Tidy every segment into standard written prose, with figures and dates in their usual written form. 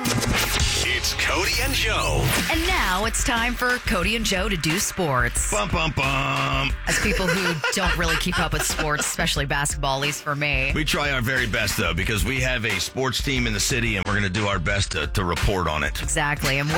It's Cody and Joe. And now it's time for Cody and Joe to do sports. Bum, bum, bum. As people who don't really keep up with sports, especially basketball, at least for me. We try our very best, though, because we have a sports team in the city, and we're going to do our best to report on it. Exactly. And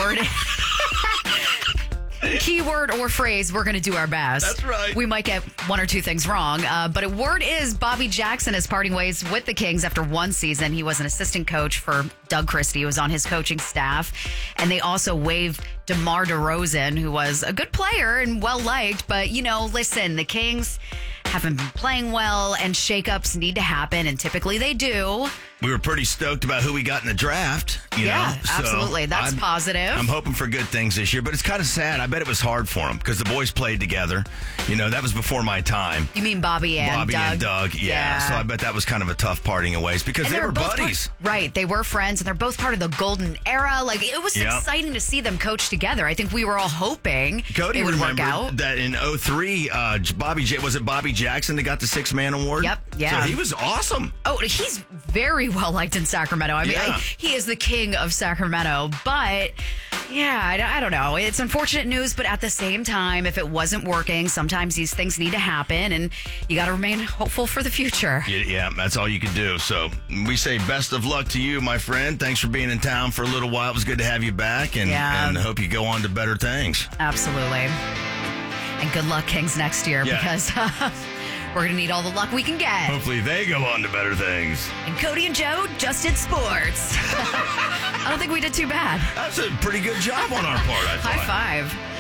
keyword or phrase, we're going to do our best. That's right. We might get one or two things wrong, but a word is Bobby Jackson is parting ways with the Kings after one season. He was an assistant coach for Doug Christie, who was on his coaching staff, and they also waived DeMar DeRozan, who was a good player and well-liked, but, listen, the Kings haven't been playing well, and shakeups need to happen, and typically they do. We were pretty stoked about who we got in the draft. Yeah, So absolutely. That's positive. I'm hoping for good things this year, but it's kind of sad. I bet it was hard for them because the boys played together. That was before my time. You mean Bobby and Doug? Yeah. So I bet that was kind of a tough parting of ways because they were buddies. Right. They were friends, and they're both part of the golden era. It was exciting to see them coach together. I think we were all hoping Cody it would work out. That in 2003, was it Bobby Jackson that got the Six-Man Award? Yep. Yeah. So he was awesome. Oh, he's very well liked in Sacramento. I mean, he is the king of Sacramento. But, I don't know. It's unfortunate news, but at the same time, if it wasn't working, sometimes these things need to happen, and you got to remain hopeful for the future. Yeah, that's all you can do. So we say best of luck to you, my friend. Thanks for being in town for a little while. It was good to have you back, and hope you go on to better things. Absolutely. And good luck, Kings, next year, because we're going to need all the luck we can get. Hopefully they go on to better things. And Cody and Joe just did sports. I don't think we did too bad. That's a pretty good job on our part, I thought. High five.